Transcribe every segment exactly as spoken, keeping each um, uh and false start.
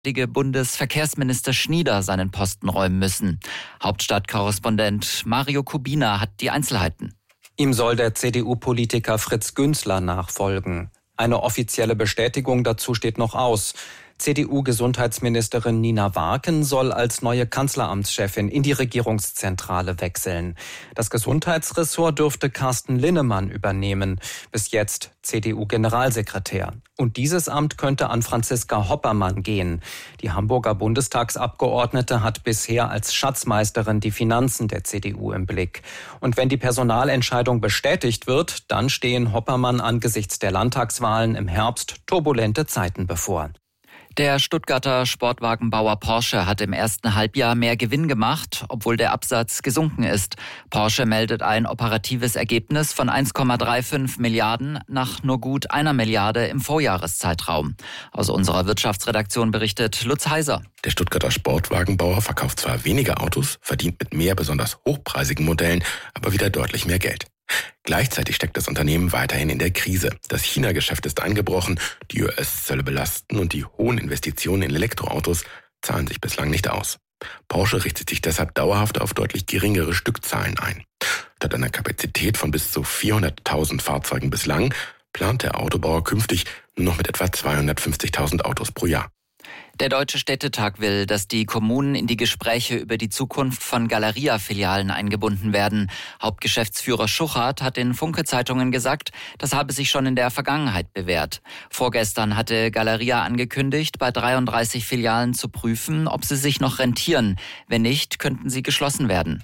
Der Bundesverkehrsminister Schnieder seinen Posten räumen müssen. Hauptstadtkorrespondent Mario Kubina hat die Einzelheiten. Ihm soll der C D U-Politiker Fritz Günzler nachfolgen. Eine offizielle Bestätigung dazu steht noch aus. C D U-Gesundheitsministerin Nina Warken soll als neue Kanzleramtschefin in die Regierungszentrale wechseln. Das Gesundheitsressort dürfte Carsten Linnemann übernehmen, bis jetzt C D U-Generalsekretär. Und dieses Amt könnte an Franziska Hoppermann gehen. Die Hamburger Bundestagsabgeordnete hat bisher als Schatzmeisterin die Finanzen der C D U im Blick. Und wenn die Personalentscheidung bestätigt wird, dann stehen Hoppermann angesichts der Landtagswahlen im Herbst turbulente Zeiten bevor. Der Stuttgarter Sportwagenbauer Porsche hat im ersten Halbjahr mehr Gewinn gemacht, obwohl der Absatz gesunken ist. Porsche meldet ein operatives Ergebnis von eins Komma fünfunddreißig Milliarden nach nur gut einer Milliarde im Vorjahreszeitraum. Aus unserer Wirtschaftsredaktion berichtet Lutz Heiser. Der Stuttgarter Sportwagenbauer verkauft zwar weniger Autos, verdient mit mehr besonders hochpreisigen Modellen, aber wieder deutlich mehr Geld. Gleichzeitig steckt das Unternehmen weiterhin in der Krise. Das China-Geschäft ist eingebrochen, die U S-Zölle belasten und die hohen Investitionen in Elektroautos zahlen sich bislang nicht aus. Porsche richtet sich deshalb dauerhaft auf deutlich geringere Stückzahlen ein. Statt einer Kapazität von bis zu vierhunderttausend Fahrzeugen bislang plant der Autobauer künftig nur noch mit etwa zweihundertfünfzigtausend Autos pro Jahr. Der Deutsche Städtetag will, dass die Kommunen in die Gespräche über die Zukunft von Galeria-Filialen eingebunden werden. Hauptgeschäftsführer Schuchart hat den Funke-Zeitungen gesagt, das habe sich schon in der Vergangenheit bewährt. Vorgestern hatte Galeria angekündigt, bei dreiunddreißig Filialen zu prüfen, ob sie sich noch rentieren. Wenn nicht, könnten sie geschlossen werden.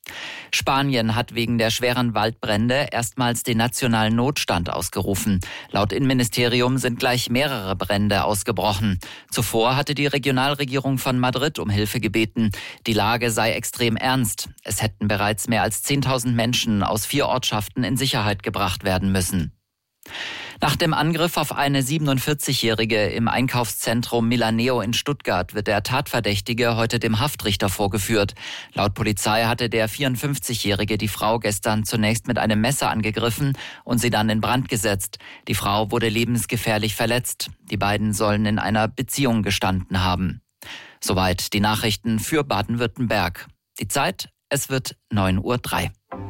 Spanien hat wegen der schweren Waldbrände erstmals den nationalen Notstand ausgerufen. Laut Innenministerium sind gleich mehrere Brände ausgebrochen. Zuvor hatte die Regionalregierung von Madrid um Hilfe gebeten. Die Lage sei extrem ernst. Es hätten bereits mehr als zehntausend Menschen aus vier Ortschaften in Sicherheit gebracht werden müssen. Nach dem Angriff auf eine siebenundvierzigjährige im Einkaufszentrum Milaneo in Stuttgart wird der Tatverdächtige heute dem Haftrichter vorgeführt. Laut Polizei hatte der vierundfünfzigjährige die Frau gestern zunächst mit einem Messer angegriffen und sie dann in Brand gesetzt. Die Frau wurde lebensgefährlich verletzt. Die beiden sollen in einer Beziehung gestanden haben. Soweit die Nachrichten für Baden-Württemberg. Die Zeit, es wird neun Uhr drei.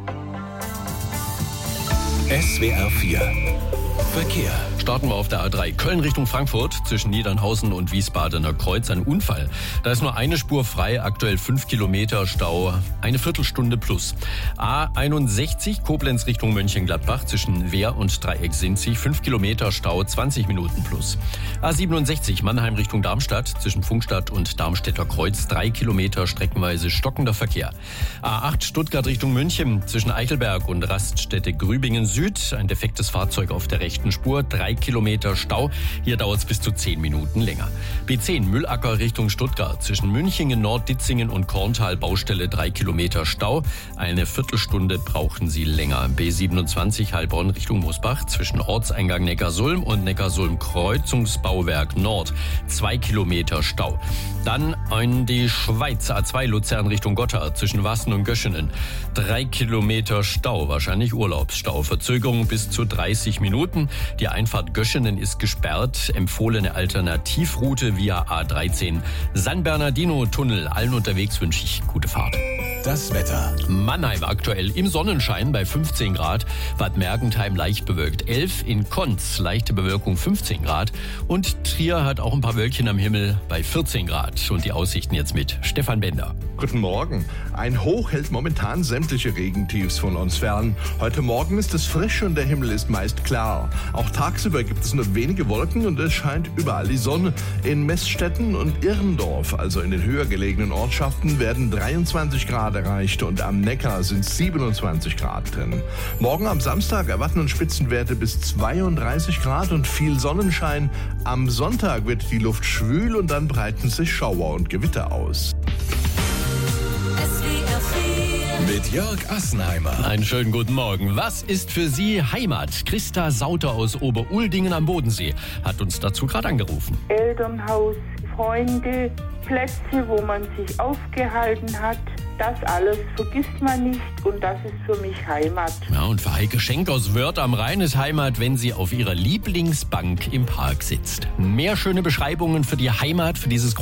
S W R vier Verkehr. Starten wir auf der A drei Köln Richtung Frankfurt zwischen Niedernhausen und Wiesbadener Kreuz. Ein Unfall. Da ist nur eine Spur frei, aktuell fünf Kilometer Stau, eine Viertelstunde plus. A einundsechzig Koblenz Richtung Mönchengladbach zwischen Wehr und Dreieck Sinzig, fünf Kilometer Stau, zwanzig Minuten plus. A siebenundsechzig Mannheim Richtung Darmstadt zwischen Funkstadt und Darmstädter Kreuz, drei Kilometer streckenweise stockender Verkehr. A acht Stuttgart Richtung München zwischen Eichelberg und Raststätte Grübingen Süd, ein defektes Fahrzeug auf der rechten Spur, drei Kilometer Stau. Hier dauert es bis zu zehn Minuten länger. B zehn Müllacker Richtung Stuttgart zwischen Münchingen, Nord-Ditzingen und Korntal Baustelle, drei Kilometer Stau. Eine Viertelstunde brauchen Sie länger. B siebenundzwanzig Heilbronn Richtung Mosbach zwischen Ortseingang Neckarsulm und Neckarsulm Kreuzungsbauwerk Nord, zwei Kilometer Stau. Dann in die Schweiz, A zwei Luzern Richtung Gotthard zwischen Wassen und Göschenen, drei Kilometer Stau, wahrscheinlich Urlaubsstau. Verzögerung bis zu dreißig Minuten. Die Einfahrt Göschenen ist gesperrt. Empfohlene Alternativroute via A dreizehn. San Bernardino-Tunnel. Allen unterwegs wünsche ich gute Fahrt. Das Wetter. Mannheim aktuell im Sonnenschein bei fünfzehn Grad. Bad Mergentheim leicht bewölkt elf. In Konz leichte Bewölkung fünfzehn Grad. Und Trier hat auch ein paar Wölkchen am Himmel bei vierzehn Grad. Und die Aussichten jetzt mit Stefan Bender. Guten Morgen. Ein Hoch hält momentan sämtliche Regentiefs von uns fern. Heute Morgen ist es frisch und der Himmel ist meist klar. Auch tagsüber gibt es nur wenige Wolken und es scheint überall die Sonne. In Meßstetten und Irrendorf, also in den höher gelegenen Ortschaften, werden dreiundzwanzig Grad erreicht und am Neckar sind siebenundzwanzig Grad drin. Morgen am Samstag erwarten uns Spitzenwerte bis zweiunddreißig Grad und viel Sonnenschein. Am Sonntag wird die Luft schwül und dann breiten sich Schauer und Gewitter aus. Mit Jörg Assenheimer. Einen schönen guten Morgen. Was ist für Sie Heimat? Christa Sauter aus Oberuldingen am Bodensee hat uns dazu gerade angerufen. Elternhaus, Freunde, Plätze, wo man sich aufgehalten hat. Das alles vergisst man nicht und das ist für mich Heimat. Ja, und für Heike Schenk aus Wörth am Rhein ist Heimat, wenn sie auf ihrer Lieblingsbank im Park sitzt. Mehr schöne Beschreibungen für die Heimat, für dieses